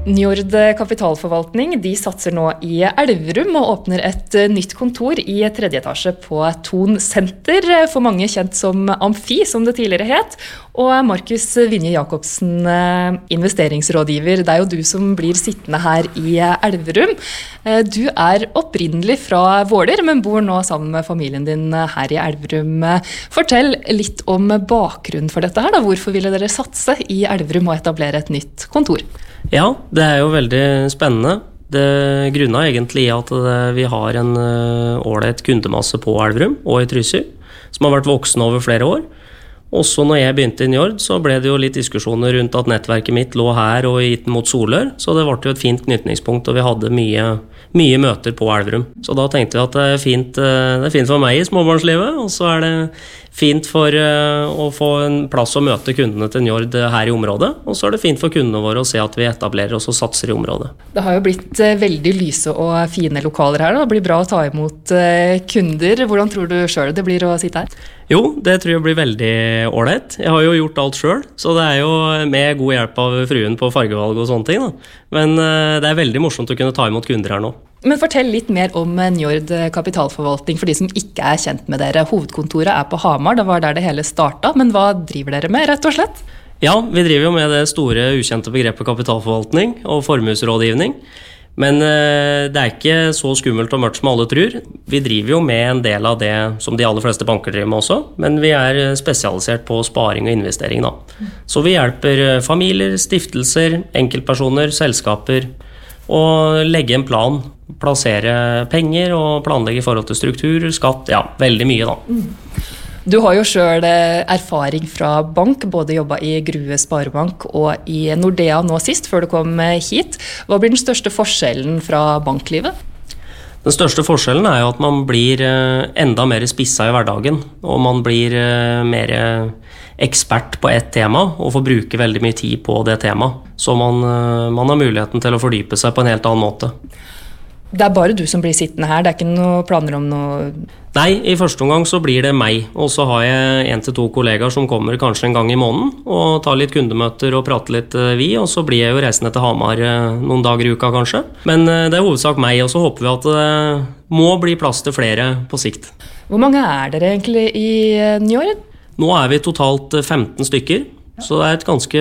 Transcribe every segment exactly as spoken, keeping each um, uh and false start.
Njord Kapitalforvaltning de satser nå i Elverum og åpner et nytt kontor i tredje etasje på Thon Senter, for mange kjent som Amfi, som det tidligere het. Og Markus Vinje Jakobsen, investeringsrådgiver, det er jo du som blir sittende her i Elverum. Du er opprinnelig fra Våler, men bor nå sammen med familien din her i Elverum. Fortell litt om bakgrunnen for dette her, da. Hvorfor ville dere satse i Elverum og etablere et nytt kontor? Ja, det er jo veldig spennende. Det grunner egentlig i at vi har en ålreit kundemasse på Elverum og i Trysil, som har vært voksne over flere år. Også når jeg begynte i Njord, så ble det jo litt diskusjoner rundt at nettverket mitt lå her og gitt mot Solør, så det ble jo et fint knytningspunkt, og vi hadde mye, mye møter på Elverum. Så da tenkte vi at det er fint, det er fint for meg i småbarnslivet, og så er det fint for å få en plass å møte kundene til Njord her i området, og så er det fint for kundene våre å se at vi etablerer oss og satser i området. Det har jo blitt veldig lyse og fine lokaler her, da. Det blir bra å ta imot kunder. Hvordan tror du selv det blir å sitte her? Jo, det tror jeg blir veldig ålreit. Jeg har jo gjort alt selv, så det er jo med god hjelp av fruen på fargevalg og sånne ting, da. Men det er veldig morsomt å kunne ta imot kunder her nå. Men fortell litt mer om Njord Kapitalforvaltning for de som ikke er kjent med dere. Hovedkontoret er på Hamar, det var der det hele startet, men hva driver dere med, rett og slett? Ja, vi driver jo med det store ukjente begrepet kapitalforvaltning og formuesrådgivning. Men eh, det er ikke så skummelt og mørkt som alle tror. Vi driver jo med en del av det som de aller fleste banker driver med også, men vi er spesialisert på sparing og investering da. Så vi hjelper familier, stiftelser, enkeltpersoner, selskaper, og legge en plan, plassere penger og planlegge i forhold til struktur, skatt, ja, veldig mye da. Du har jo selv erfaring fra bank, både jobbet i Grue Sparebank og i Nordea nå sist, før du kom hit. Hva blir den største forskjellen fra banklivet? Den største forskjellen er jo at man blir enda mer spisset i hverdagen, og man blir mer ekspert på ett tema, og får bruke veldig mye tid på det temaet. Så man, man har muligheten til å fordype seg på en helt annen måte. Det er bare du som blir sittende her, det er ikke noen planer om noe... Nei, i første omgang så blir det meg, og så har jeg en til to kollegaer som kommer kanskje en gang i måneden, og tar litt kundemøter og prater litt vi, og så blir jeg jo reisende til Hamar noen dager i uka kanskje. Men det er hovedsak meg, og så håper vi at det må bli plass til flere på sikt. Hvor mange er dere egentlig i Njord? Nå er vi totalt femten stykker, så det er et ganske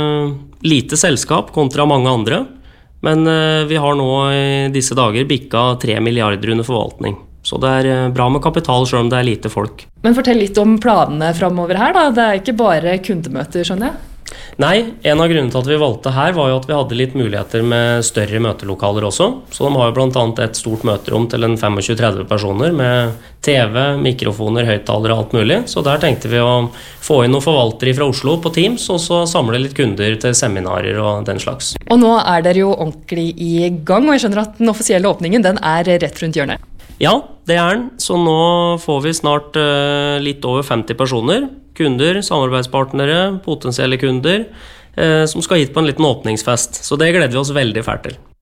lite selskap kontra mange andre. Men vi har nå i disse dager bikka tre milliarder under forvaltning. Så det er bra med kapital selv om det er lite folk. Men fortell litt om planene fremover her da. Det er ikke bare kundemøter, skjønner jeg? Nei, en av grunnene til at vi valgte her var jo at vi hadde litt muligheter med større møtelokaler også. Så de har jo blant annet et stort møterom til en tjuefem til tretti personer med T V, mikrofoner, høyttalere og alt mulig. Så der tenkte vi å få inn noen forvaltere fra Oslo på Teams, og så samle litt kunder til seminarer og den slags. Og nå er dere jo ordentlig i gang, og jeg skjønner at den offisielle åpningen den er rett rundt hjørnet. Ja, det er den. Så nå får vi snart uh, litt over femti personer, kunder, samarbeidspartnere, potensielle kunder, uh, som skal hit på en liten åpningsfest. Så det gleder vi oss veldig fælt til.